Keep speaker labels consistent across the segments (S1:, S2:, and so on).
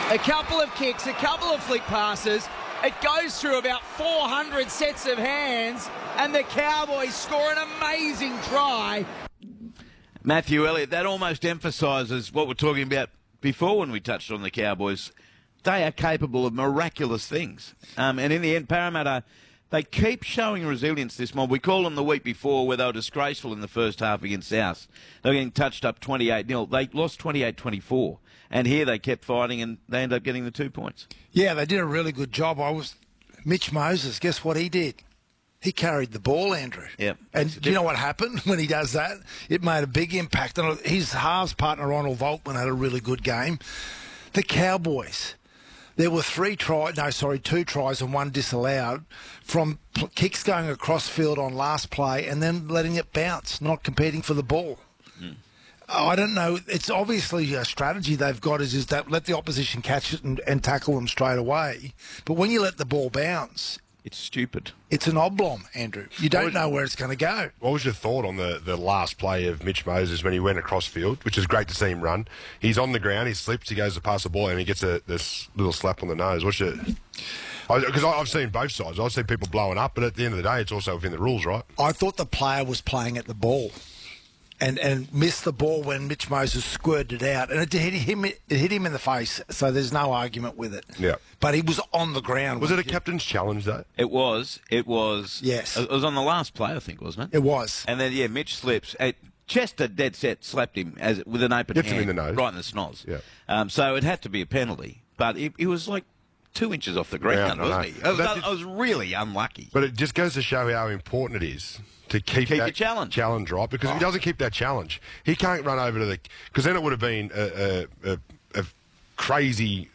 S1: A couple of kicks, a couple of flick passes. It goes through about 400 sets of hands, and the Cowboys score an amazing try.
S2: Matthew Elliott, that almost emphasises what we're talking about before when we touched on the Cowboys. They are capable of miraculous things. And in the end, Parramatta, they keep showing resilience this mob. We called them the week before where they were disgraceful in the first half against South. They were getting touched up 28-0. They lost 28-24. And here they kept fighting and they ended up getting the 2 points.
S3: Yeah, they did a really good job. Mitch Moses, guess what he did? He carried the ball, Andrew.
S2: Yep.
S3: And do you know what happened when he does that? It made a big impact. And his halves partner, Ronald Volkman, had a really good game. The Cowboys, there were two tries and one disallowed from kicks going across field on last play and then letting it bounce, not competing for the ball. I don't know. It's obviously a strategy they've got is that let the opposition catch it and tackle them straight away. But when you let the ball bounce,
S2: it's stupid.
S3: It's an oblong, Andrew. You don't know where it's going to go.
S4: What was your thought on the last play of Mitch Moses when he went across field, which is great to see him run? He's on the ground, he slips, he goes to pass the ball, and he gets this little slap on the nose. Because I've seen both sides. I've seen people blowing up, but at the end of the day, it's also within the rules, right?
S3: I thought the player was playing at the ball. And missed the ball when Mitch Moses squirted it out. And it hit him in the face, so there's no argument with it.
S4: Yeah.
S3: But he was on the ground.
S4: Was it a captain's challenge, though?
S2: It was.
S3: Yes.
S2: It was on the last play, I think, wasn't it?
S3: It was.
S2: And then, Mitch slips. Chester, dead set, slapped him with an open hand.
S4: Him in the nose.
S2: Right in the snoz.
S4: Yeah.
S2: So it had to be a penalty. But he was like 2 inches off the ground, wasn't he? I was really unlucky.
S4: But it just goes to show how important it is to keep that challenge right, because if he doesn't keep that challenge, he can't run over to the... Because then it would have been a crazy,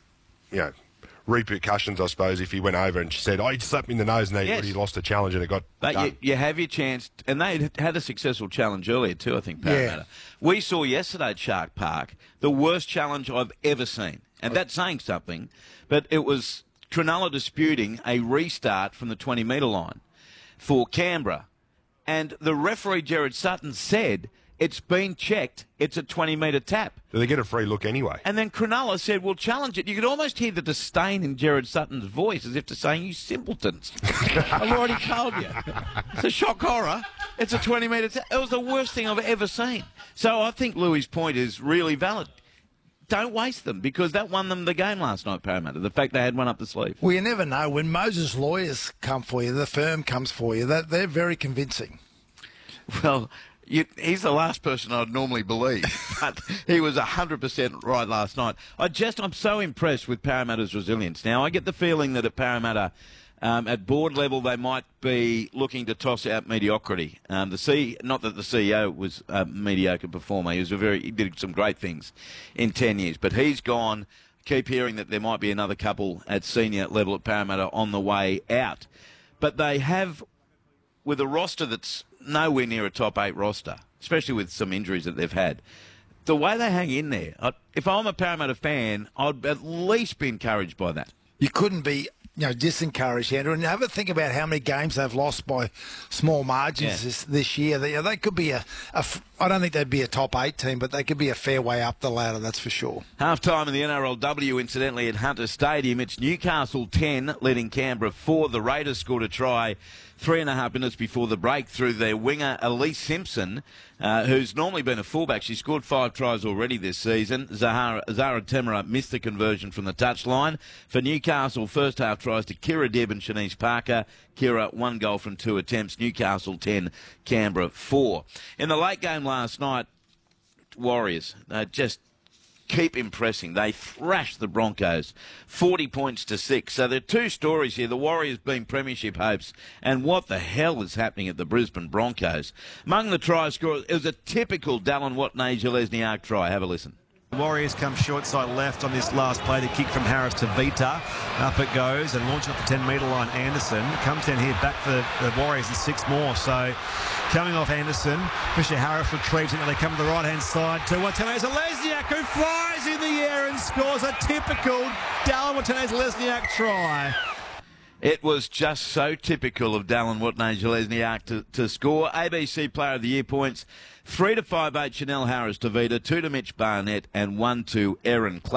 S4: repercussions, I suppose, if he went over and said, he slapped me in the nose and he lost the challenge and it got done.
S2: You have your chance, and they had a successful challenge earlier too, I think, Parramatta. Yeah. We saw yesterday at Shark Park the worst challenge I've ever seen, and that's saying something, but it was Cronulla disputing a restart from the 20-metre line for Canberra. And the referee, Gerard Sutton, said it's been checked, it's a 20-metre tap.
S4: Do they get a free look anyway?
S2: And then Cronulla said, we'll challenge it. You could almost hear the disdain in Gerard Sutton's voice as if to saying, you simpletons. I've already told you. It's a shock horror. It's a 20-metre tap. It was the worst thing I've ever seen. So I think Louis' point is really valid. Don't waste them, because that won them the game last night, Parramatta, the fact they had one up the sleeve.
S3: Well, you never know. When Moses' lawyers come for you, the firm comes for you, they're very convincing.
S2: Well, he's the last person I'd normally believe, but he was 100% right last night. I'm so impressed with Parramatta's resilience. Now, I get the feeling that at Parramatta, at board level, they might be looking to toss out mediocrity. Not that the CEO was a mediocre performer. He did some great things in 10 years, but he's gone. Keep hearing that there might be another couple at senior level at Parramatta on the way out. But they have, with a roster that's nowhere near a top 8 roster, especially with some injuries that they've had, the way they hang in there, if I'm a Parramatta fan, I'd at least be encouraged by that.
S3: You couldn't be disencouraged, Andrew. And have a think about how many games they've lost by small margins this year. They could be I don't think they'd be a top 8 team, but they could be a fair way up the ladder, that's for sure.
S2: Half-time in the NRLW, incidentally, at Hunter Stadium. It's Newcastle 10, leading Canberra 4. The Raiders scored a try 3.5 minutes before the break through their winger, Elise Simpson, who's normally been a fullback. She scored 5 tries already this season. Zara Temera missed the conversion from the touchline. For Newcastle, first half tries to Kira Dibb and Shanice Parker. Kira, 1 goal from 2 attempts. Newcastle 10, Canberra 4. In the late game last night, Warriors just keep impressing. They thrashed the Broncos 40 points to 6. So there are 2 stories here. The Warriors being premiership hopes, and what the hell is happening at the Brisbane Broncos. Among the try scorers, it was a typical Dallin Watene-Zelezniak try. Have a listen.
S5: Warriors come short side left on this last play to kick from Harris to Vita. Up it goes and launching up the 10-metre line. Anderson comes down here back for the Warriors and 6 more. So coming off Anderson, Fisher Harris retrieves it and they come to the right-hand side to Watene-Zelezniak, who flies in the air and scores a typical Dallin Watene-Zelezniak try.
S2: It was just so typical of Dallin Watene-Zelezniak to score. ABC Player of the Year points, 3 to 5-8 Chanel Harris to Vita, 2 to Mitch Barnett and 1 to Aaron Clark.